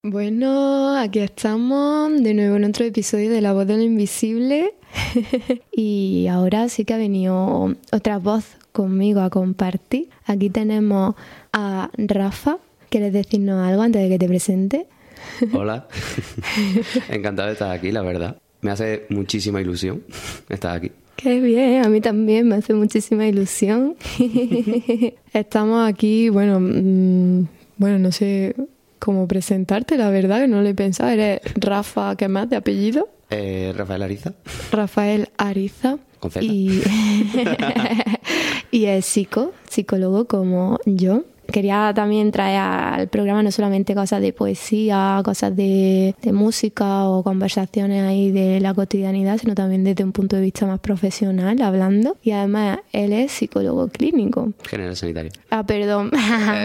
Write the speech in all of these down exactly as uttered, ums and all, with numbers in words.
Bueno, aquí estamos de nuevo en otro episodio de La Voz de lo Invisible. Y ahora sí que ha venido otra voz conmigo a compartir. Aquí tenemos a Rafa. ¿Quieres decirnos algo antes de que te presente? Hola, encantado de estar aquí, la verdad. Me hace muchísima ilusión estar aquí. Qué bien, a mí también me hace muchísima ilusión. Estamos aquí, bueno, mmm, bueno, no sé cómo presentarte, la verdad, que no lo he pensado. ¿Eres Rafa, qué más, de apellido? Eh, Rafael Ariza. Rafael Ariza. Con Z. Y, y es psico, psicólogo como yo. Quería también traer al programa no solamente cosas de poesía, cosas de, de música o conversaciones ahí de la cotidianidad, sino también desde un punto de vista más profesional, hablando. Y además, él es psicólogo clínico. General sanitario. Ah, perdón.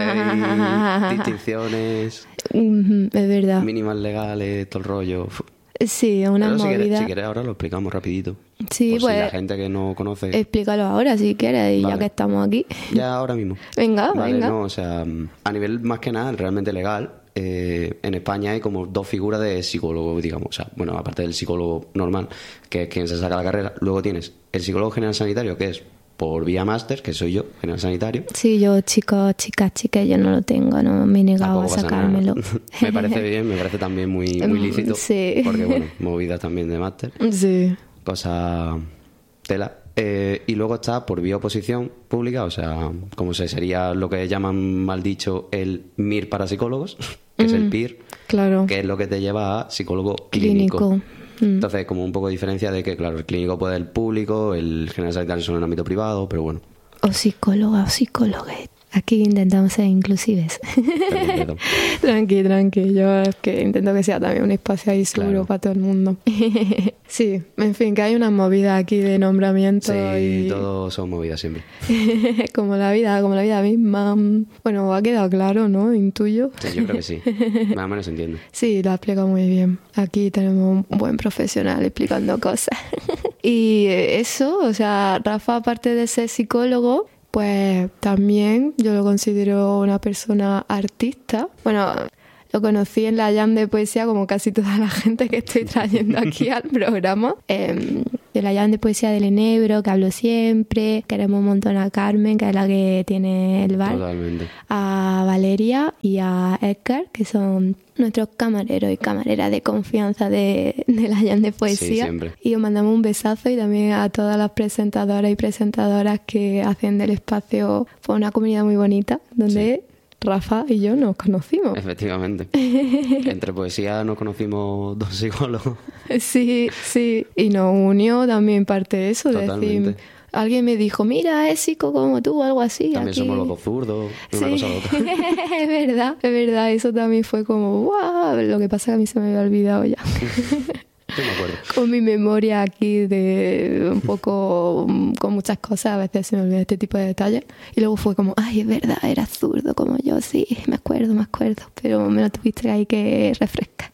Eh, distinciones. Es verdad. Mínimas legales, todo el rollo. Sí, es una Pero movida. Si quieres, si quieres ahora lo explicamos rapidito. Sí, por pues si la gente que no conoce... Explícalo ahora si quieres, y Vale. ya que estamos aquí. Ya ahora mismo. Venga, vale, venga. No, o sea, a nivel más que nada, realmente legal, eh, en España hay como dos figuras de psicólogo, digamos. O sea, bueno, aparte del psicólogo normal, que es quien se saca la carrera, luego tienes el psicólogo general sanitario, que es por vía máster, que soy yo, general sanitario. Sí, yo, chicos, chicas, chicas, yo no lo tengo, no me he negado a sacármelo. Me parece bien, me parece también muy, muy lícito. Sí. Porque, bueno, movidas también de máster. Sí. Cosa tela. Eh, y luego está por vía oposición pública, o sea, como se sería lo que llaman mal dicho el M I R para psicólogos, que mm, es el P I R, claro. Que es lo que te lleva a psicólogo clínico. Clínico. Entonces, como un poco diferencia de que, claro, el clínico puede ser el público, el general sanitario es en el ámbito privado, pero bueno. O psicóloga o psicóloga. Aquí intentamos ser inclusives. Perdón, perdón. Tranqui, tranqui. Yo es que intento que sea también un espacio ahí seguro, claro, para todo el mundo. Sí, en fin, que hay una movida aquí de nombramiento. Sí, y... todos son movidas siempre. Como la vida, como la vida misma. Bueno, ha quedado claro, ¿no? Intuyo. Sí, yo creo que sí. Más o menos se entiende. Sí, lo ha explicado muy bien. Aquí tenemos un buen profesional explicando cosas. Y eso, o sea, Rafa, aparte de ser psicólogo, pues también yo lo considero una persona artista. Bueno, lo conocí en la jam de poesía, como casi toda la gente que estoy trayendo aquí al programa. Eh, de la jam de poesía del Enebro, que hablo siempre. Queremos un montón a Carmen, que es la que tiene el bar. Totalmente. A Valeria y a Edgar, que son nuestros camareros y camareras de confianza de, de la jam de poesía. Sí, siempre. Y os mandamos un besazo, y también a todas las presentadoras y presentadoras que hacen del espacio pues, una comunidad muy bonita, donde... Sí. Rafa y yo nos conocimos. Efectivamente. Entre poesía nos conocimos dos psicólogos. Sí, sí. Y nos unió también parte de eso. Totalmente. Decir, alguien me dijo, mira, es psico como tú, algo así. También aquí. somos los dos zurdos, una sí. cosa u otra. Es verdad, es verdad. Eso también fue como, wow. Lo que pasa es que a mí se me había olvidado ya. Sí, me acuerdo. Con mi memoria aquí de un poco, con muchas cosas, a veces se me olvida este tipo de detalles. Y luego fue como, ay, es verdad, era zurdo como yo, sí, me acuerdo, me acuerdo. Pero me lo tuviste ahí que refrescar.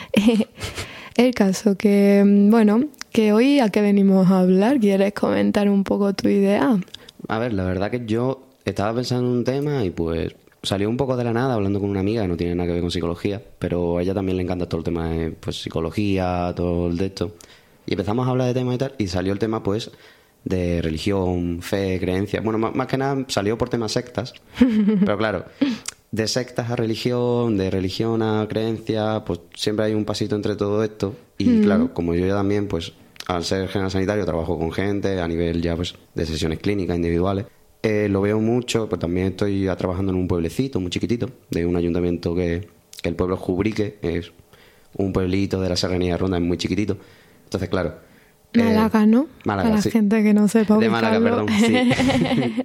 El caso que, bueno, que hoy a qué venimos a hablar. ¿Quieres comentar un poco tu idea? A ver, la verdad que yo estaba pensando en un tema y pues... salió un poco de la nada hablando con una amiga que no tiene nada que ver con psicología, pero a ella también le encanta todo el tema de pues, psicología, todo el de esto. Y empezamos a hablar de temas y tal, y salió el tema pues de religión, fe, creencias. Bueno, más, más que nada salió por temas sectas, pero claro, de sectas a religión, de religión a creencia, pues siempre hay un pasito entre todo esto. Y mm. claro, como yo ya también, pues al ser general sanitario trabajo con gente a nivel ya pues de sesiones clínicas individuales. Eh, lo veo mucho, pues también estoy trabajando en un pueblecito muy chiquitito, de un ayuntamiento que, que el pueblo es Jubrique, es un pueblito de la Serranía de Ronda, es muy chiquitito. Entonces, claro... Málaga, eh, ¿no? Málaga, Para sí. la gente que no sepa De ubicarlo. Málaga, perdón, sí.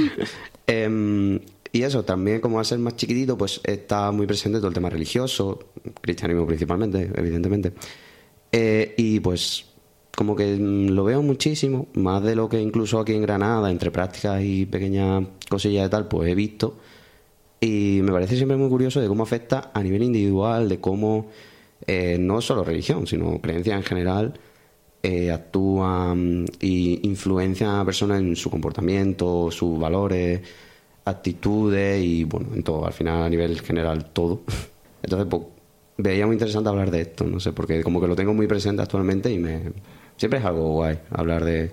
eh, y eso, también como al ser más chiquitito, pues está muy presente todo el tema religioso, cristianismo principalmente, evidentemente. Eh, y pues... como que lo veo muchísimo, más de lo que incluso aquí en Granada, entre prácticas y pequeñas cosillas de tal, pues he visto. Y me parece siempre muy curioso de cómo afecta a nivel individual, de cómo eh, no solo religión, sino creencias en general, eh, actúan y influencian a la persona en su comportamiento, sus valores, actitudes y bueno, en todo, al final a nivel general todo. Entonces, pues, veía muy interesante hablar de esto, no sé, porque como que lo tengo muy presente actualmente y me siempre es algo guay hablar de,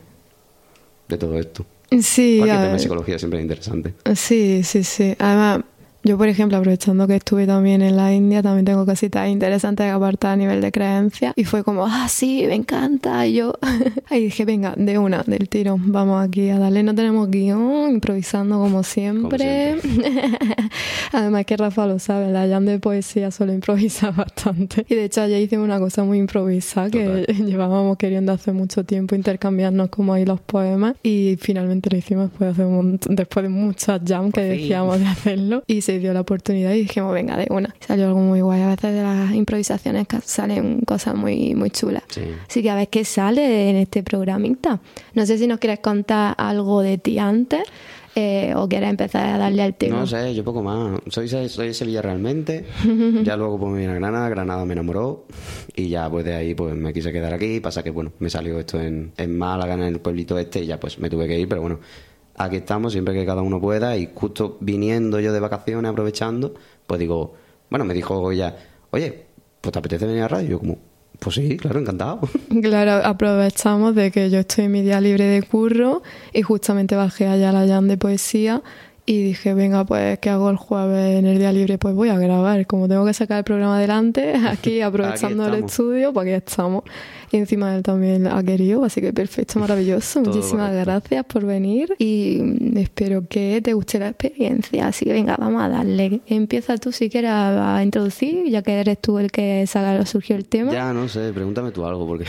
de todo esto. Sí, Cualquier a tema de ver. psicología siempre es interesante. Sí, sí, sí. Además, yo, por ejemplo, aprovechando que estuve también en la India, también tengo cositas interesantes que apartar a nivel de creencias. Y fue como, ah, sí, me encanta. Y yo ahí dije, venga, de una, del tirón, vamos aquí a darle. No tenemos guión, improvisando como siempre. Como siempre. Además que Rafa lo sabe, la jam de poesía suele improvisar bastante. Y de hecho ayer hicimos una cosa muy improvisada que Total. llevábamos queriendo hace mucho tiempo, intercambiarnos como ahí los poemas. Y finalmente lo hicimos después de, hacer un, después de muchas jam que Por fin. decíamos de hacerlo. Y se dio la oportunidad y dijimos, venga, de una. Salió algo muy guay. A veces de las improvisaciones salen cosas muy, muy chulas. Sí. Así que a ver qué sale en este programita. No sé si nos quieres contar algo de ti antes eh, o quieres empezar a darle al tema. No sé, yo poco más. Soy, soy de Sevilla realmente. Ya luego pues me vine a Granada. Granada me enamoró. Y ya pues de ahí pues me quise quedar aquí. Pasa que bueno, me salió esto en, en Málaga, en el pueblito este. Y ya pues me tuve que ir. Pero bueno, aquí estamos siempre que cada uno pueda. Y justo viniendo yo de vacaciones, aprovechando, pues digo... Bueno, me dijo ella, oye, pues ¿te apetece venir a la radio? Y yo como... Pues sí, claro, encantado. Claro, aprovechamos de que yo estoy en mi día libre de curro y justamente bajé allá a la jam de poesía y dije, venga, pues, ¿qué hago el jueves en el día libre? Pues voy a grabar. Como tengo que sacar el programa adelante, aquí aprovechando Aquí el estamos. estudio, pues aquí estamos. Y encima él también ha querido, así que perfecto, maravilloso. Todo Muchísimas correcto. gracias por venir y espero que te guste la experiencia. Así que venga, vamos a darle. Empieza tú si quieres a, a introducir, ya que eres tú el que saca, surgió el tema. Ya, no sé, pregúntame tú algo, porque...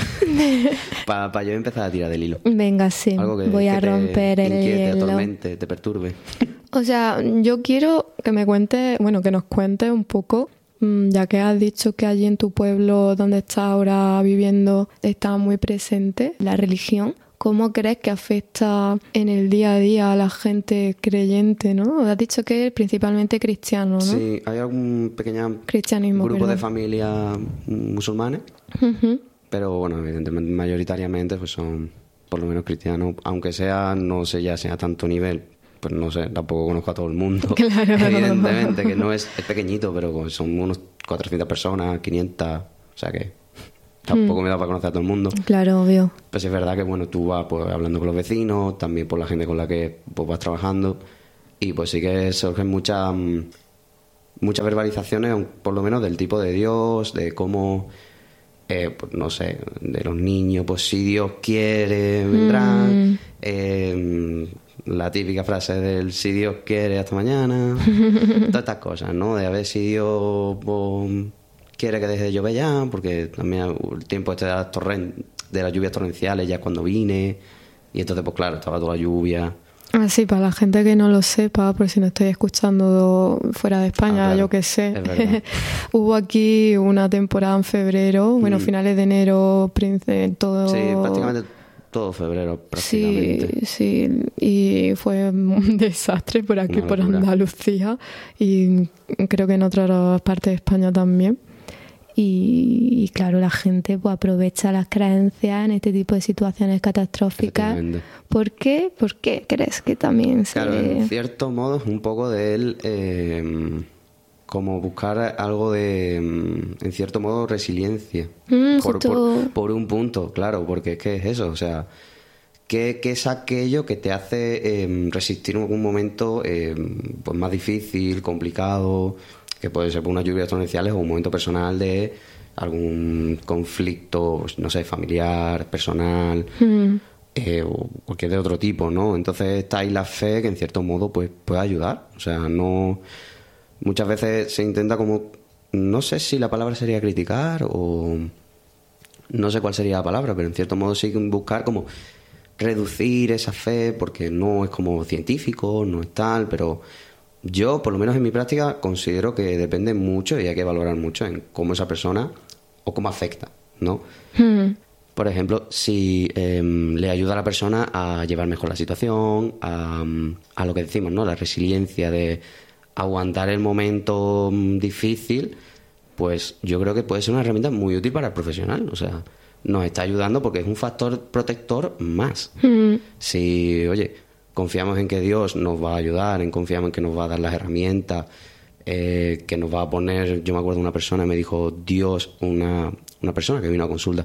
Para pa yo empezar a tirar del hilo. Venga, sí, Algo que, voy a que romper te el inquiete, hielo. atormente, te perturbe. O sea, yo quiero que me cuentes, bueno, que nos cuentes un poco, mmm, ya que has dicho que allí en tu pueblo donde estás ahora viviendo está muy presente la religión. ¿Cómo crees que afecta en el día a día a la gente creyente, no? Has dicho que es principalmente cristiano, ¿no? Sí, hay algún pequeño Cristianismo, grupo perdón. de familias musulmanes, Ujú. pero bueno, evidentemente, mayoritariamente pues son por lo menos cristianos, aunque sea, no sé ya sea a tanto nivel, pues no sé, tampoco conozco a todo el mundo. Claro. Evidentemente, que no es, es pequeñito, pero son unos cuatrocientas personas, quinientas, o sea que tampoco me da para conocer a todo el mundo. Claro, obvio. Pues es verdad que bueno, tú vas pues hablando con los vecinos, también por la gente con la que pues, vas trabajando, y pues sí que surgen muchas mm, muchas verbalizaciones, aun- por lo menos del tipo de Dios, de cómo, eh, pues, no sé, de los niños, pues si Dios quiere, vendrán. Mm. Eh, la típica frase del si Dios quiere, hasta mañana. Todas estas cosas, ¿no? De a ver si Dios pues, quiere que deje de llover ya, porque también el tiempo este de las, torren- de las lluvias torrenciales ya es cuando vine, y entonces pues claro, estaba toda la lluvia. Así, para la gente que no lo sepa, por si no estoy escuchando fuera de España, Ah, claro, yo qué sé, es verdad. hubo aquí una temporada en febrero, bueno, Mm. finales de enero, prince- todo... Sí, prácticamente todo febrero, Sí, prácticamente. sí, y fue un desastre por aquí, Una por locura. Andalucía, y creo que en otras partes de España también. Y, y claro, la gente pues aprovecha las creencias en este tipo de situaciones catastróficas. Efectivamente. ¿Por qué? ¿Por qué crees que también se...? Claro, en cierto modo es un poco de él, eh, como buscar algo de, mm, en cierto modo, resiliencia. Mm, por, justo- por, por un punto, claro, porque es que es eso, o sea, ¿qué, qué es aquello que te hace eh, resistir en algún momento eh, pues más difícil, complicado, que puede ser por unas lluvias torrenciales o un momento personal de algún conflicto, pues, no sé, familiar, personal... Mm. Eh, o cualquier de otro tipo, ¿no? Entonces está ahí la fe que en cierto modo pues puede ayudar. O sea, no... Muchas veces se intenta como... No sé si la palabra sería criticar o... No sé cuál sería la palabra, pero en cierto modo sí que buscar como reducir esa fe porque no es como científico, no es tal, pero yo, por lo menos en mi práctica, considero que depende mucho y hay que valorar mucho en cómo esa persona o cómo afecta, ¿no? Mm. Por ejemplo, si eh, le ayuda a la persona a llevar mejor la situación, a, a lo que decimos, ¿no? La resiliencia de aguantar el momento mm, difícil, pues yo creo que puede ser una herramienta muy útil para el profesional. O sea, nos está ayudando porque es un factor protector más. Mm. Si, oye, confiamos en que Dios nos va a ayudar, en confiamos en que nos va a dar las herramientas, eh, que nos va a poner, yo me acuerdo de una persona me dijo, Dios, una, una persona que vino a consulta,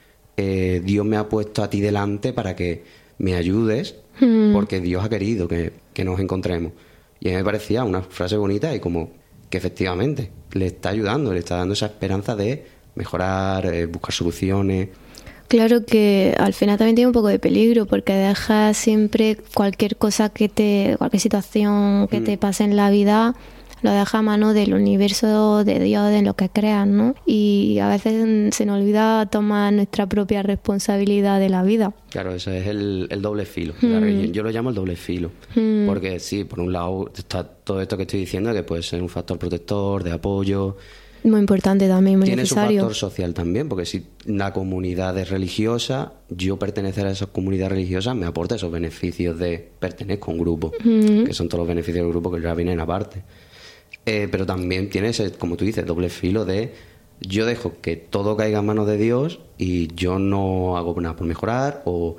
eh, Dios me ha puesto a ti delante para que me ayudes, mm. porque Dios ha querido que, que nos encontremos. Y a mí me parecía una frase bonita y como que efectivamente le está ayudando, le está dando esa esperanza de mejorar, eh, buscar soluciones. Claro que al final también tiene un poco de peligro porque deja siempre cualquier cosa que te, cualquier situación que mm. te pase en la vida, lo deja a mano del universo, de Dios, de lo que creas, ¿no? Y a veces se nos olvida tomar nuestra propia responsabilidad de la vida. Claro, ese es el, el doble filo de la religión. Yo lo llamo el doble filo, mm. porque sí, por un lado está todo esto que estoy diciendo, que puede ser un factor protector, de apoyo. Muy importante también, muy Tiene necesario. Tiene su factor social también, porque si la comunidad es religiosa, yo pertenecer a esa comunidad religiosa me aporta esos beneficios de pertenezco a un grupo, mm. que son todos los beneficios del grupo que ya vienen aparte. Eh, pero también tiene ese, como tú dices, doble filo de yo dejo que todo caiga en manos de Dios y yo no hago nada por mejorar, o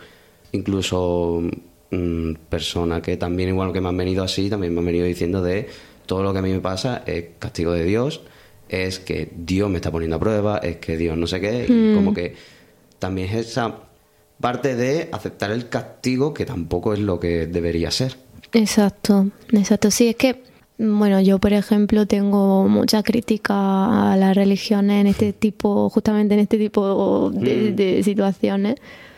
incluso mmm, personas que también, igual que me han venido así, también me han venido diciendo de todo lo que a mí me pasa es castigo de Dios, es que Dios me está poniendo a prueba, es que Dios no sé qué, mm. y como que también es esa parte de aceptar el castigo que tampoco es lo que debería ser. Exacto, exacto, sí, es que bueno, yo por ejemplo tengo mucha crítica a las religiones en este tipo, justamente en este tipo de, mm. de situaciones,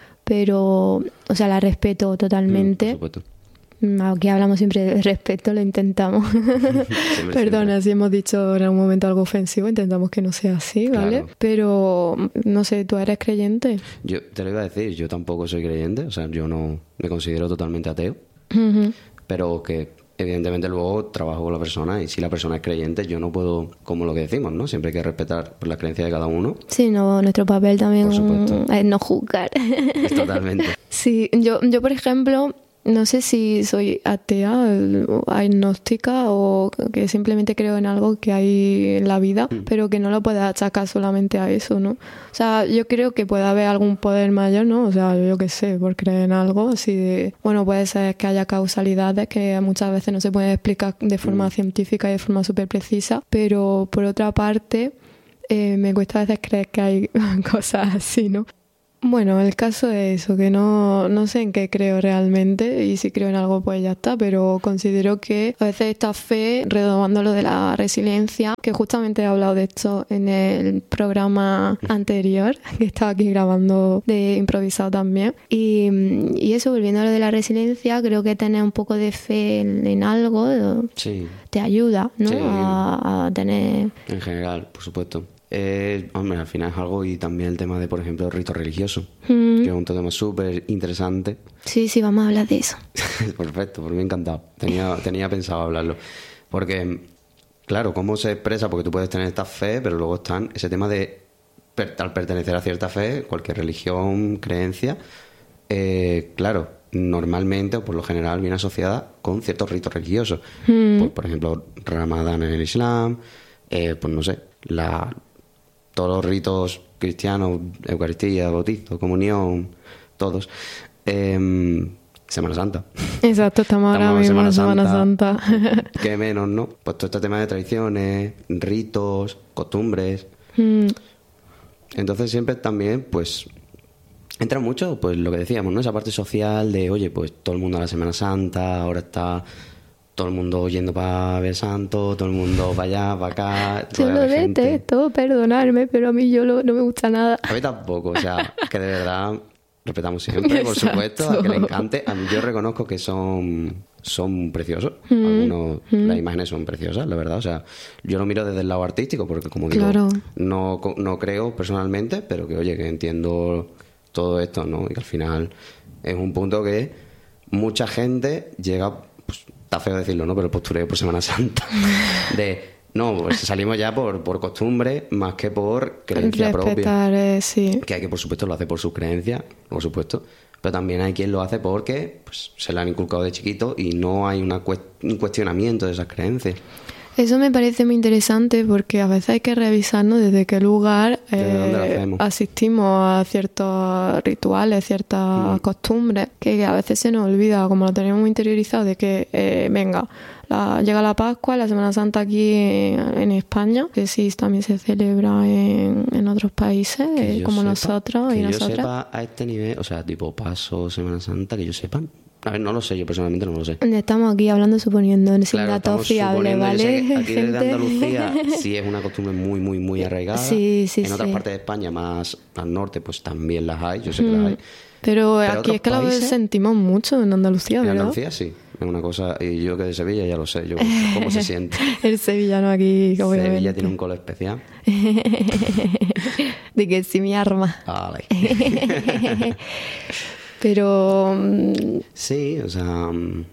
pero, o sea, la respeto totalmente. Mm, por supuesto. Aquí hablamos siempre de respeto, lo intentamos. Siempre, Perdona siempre. Si hemos dicho en algún momento algo ofensivo, intentamos que no sea así, ¿vale? Claro. Pero, no sé, ¿tú eres creyente? Yo te lo iba a decir, yo tampoco soy creyente, o sea, yo no me considero totalmente ateo, uh-huh. pero que evidentemente luego trabajo con la persona y si la persona es creyente yo no puedo, como lo que decimos, ¿no? Siempre hay que respetar las creencias de cada uno. Sí, no, nuestro papel también es no juzgar. Es totalmente. Sí, yo, yo por ejemplo, no sé si soy atea, agnóstica o que simplemente creo en algo que hay en la vida, mm. pero que no lo puedes achacar solamente a eso, ¿no? O sea, yo creo que puede haber algún poder mayor, ¿no? O sea, yo qué sé, por creer en algo, así de... Bueno, puede ser que haya causalidades que muchas veces no se pueden explicar de forma mm. científica y de forma súper precisa, pero por otra parte, eh, me cuesta a veces creer que hay cosas así, ¿no? Bueno, el caso es eso, que no, no sé en qué creo realmente y si creo en algo pues ya está, pero considero que a veces esta fe, retomando lo de la resiliencia, que justamente he hablado de esto en el programa anterior, que estaba aquí grabando de improvisado también, y, y eso, volviendo a lo de la resiliencia, creo que tener un poco de fe en, en algo sí. te ayuda, ¿no? Sí. A, a tener... En general, por supuesto. Eh, hombre, al final es algo, y también el tema de, por ejemplo, el rito religioso, mm. que es un tema súper interesante. Sí, sí, vamos a hablar de eso. Perfecto, por mí encantado. Tenía, tenía pensado hablarlo. Porque, claro, cómo se expresa, porque tú puedes tener esta fe, pero luego están ese tema de, al pertenecer a cierta fe, cualquier religión, creencia, eh, claro, normalmente o por lo general viene asociada con ciertos ritos religiosos. Mm. Por, por ejemplo, Ramadán en el Islam, eh, pues no sé, la... todos los ritos cristianos, Eucaristía, bautizo, comunión, todos. Eh, Semana Santa. Exacto, estamos, estamos ahora mismo en Semana Santa. Santa. Qué menos, ¿no? Pues todo este tema de tradiciones, ritos, costumbres. Mm. Entonces siempre también, pues, entra mucho, pues lo que decíamos, ¿no? Esa parte social de, oye, pues todo el mundo a la Semana Santa, ahora está... todo el mundo yendo para ver santo, todo el mundo para allá, para acá. Yo lo detesto, perdonarme, pero a mí yo lo, no me gusta nada. A mí tampoco, o sea, que de verdad respetamos siempre, por supuesto, a que le encante. A mí yo reconozco que son, son preciosos, mm, algunos, mm. las imágenes son preciosas, la verdad, o sea, yo lo miro desde el lado artístico, porque como digo, claro. no, no creo personalmente, pero que oye, que entiendo todo esto, ¿no? Y que al final es un punto que mucha gente llega... pues, está feo decirlo, ¿no? Pero el postureo por Semana Santa. De, no, pues salimos ya por, por costumbre más que por creencia Respetar, propia. Eh, sí. Que hay que, por supuesto, lo hace por sus creencias, por supuesto. Pero también hay quien lo hace porque pues, se le han inculcado de chiquito y no hay una cuest- un cuestionamiento de esas creencias. Eso me parece muy interesante porque a veces hay que revisarnos desde qué lugar eh, asistimos a ciertos rituales, ciertas mm. costumbres, que a veces se nos olvida, como lo tenemos muy interiorizado, de que, eh, venga, la, llega la Pascua, la Semana Santa aquí en, en España, que sí también se celebra en, en otros países, eh, como sepa, nosotros que y yo nosotras. Sepa a este nivel, o sea, tipo Paso, Semana Santa, que yo sepa. A ver, no lo sé, yo personalmente no lo sé. Estamos aquí hablando suponiendo, sin claro, datos fiables, ¿vale? Que aquí desde Andalucía sí es una costumbre muy, muy, muy arraigada. Sí, sí, en otras sí. partes de España, más al norte, pues también las hay, yo sé que mm. las hay. Pero, Pero aquí es que países, lo sentimos mucho en Andalucía, ¿verdad? En Andalucía sí, es una cosa, y yo que de Sevilla ya lo sé, yo cómo se siente. El sevillano aquí, obviamente. Sevilla tiene un color especial. De que sí mi arma. Vale. Pero... Sí, o sea...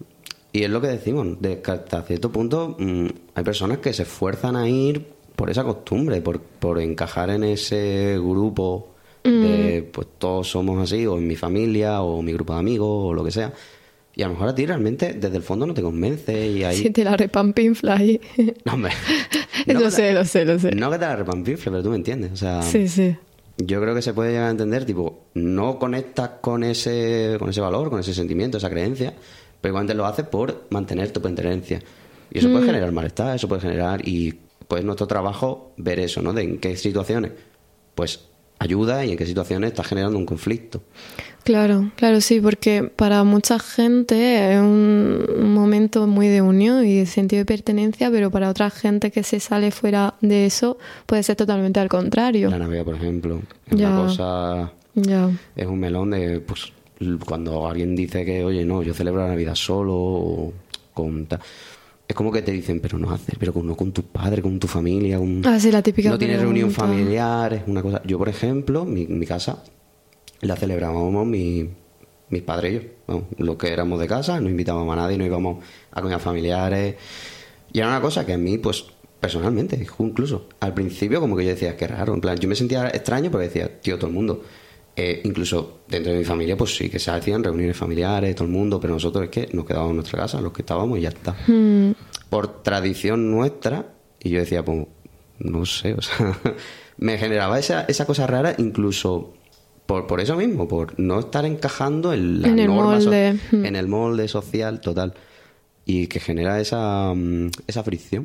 Y es lo que decimos, de que hasta cierto punto mmm, hay personas que se esfuerzan a ir por esa costumbre, por, por encajar en ese grupo mm. de, pues todos somos así, o en mi familia, o mi grupo de amigos, o lo que sea. Y a lo mejor a ti realmente desde el fondo no te convence y ahí... Sí, te la repampinfla ahí. No, hombre. No lo sé, te, lo sé, lo sé. No que te la repampinfle, pero tú me entiendes, o sea... Sí, sí. Yo creo que se puede llegar a entender, tipo, no conectas con ese, con ese valor, con ese sentimiento, esa creencia, pero igualmente lo haces por mantener tu pertenencia. Y eso mm. puede generar malestar, eso puede generar... Y pues nuestro trabajo ver eso, ¿no? De en qué situaciones, pues, ayuda y en qué situaciones está generando un conflicto. Claro, claro, sí, porque para mucha gente es un momento muy de unión y de sentido de pertenencia, pero para otra gente que se sale fuera de eso puede ser totalmente al contrario. La Navidad, por ejemplo, es ya. una cosa... Ya. Es un melón de, pues, cuando alguien dice que, oye, no, yo celebro la Navidad solo o con... Es como que te dicen, pero no haces, pero no con tu padre, con tu familia, con... Ah, sí, la típica no tienes pregunta. Reunión familiar, es una cosa... Yo, por ejemplo, mi, mi casa la celebrábamos mi, mis padres y yo, bueno, los que éramos de casa, no invitábamos a nadie, no íbamos a comer familiares, y era una cosa que a mí, pues, personalmente, incluso al principio como que yo decía, qué raro, en plan, yo me sentía extraño porque decía, tío, todo el mundo, eh, incluso dentro de mi familia, pues sí que se hacían reuniones familiares, todo el mundo, pero nosotros es que nos quedábamos en nuestra casa, los que estábamos y ya está. Mm. Por tradición nuestra, y yo decía, pues, no sé, o sea, me generaba esa, esa cosa rara, incluso... Por, por eso mismo, por no estar encajando en la en norma el molde. So, en el molde social total y que genera esa, esa fricción.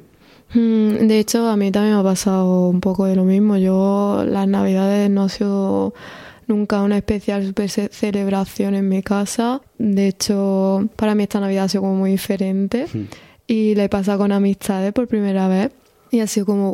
De hecho, a mí también me ha pasado un poco de lo mismo. Yo las Navidades no ha sido nunca una especial super celebración en mi casa. De hecho, para mí esta Navidad ha sido como muy diferente mm. y la he pasado con amistades por primera vez y ha sido como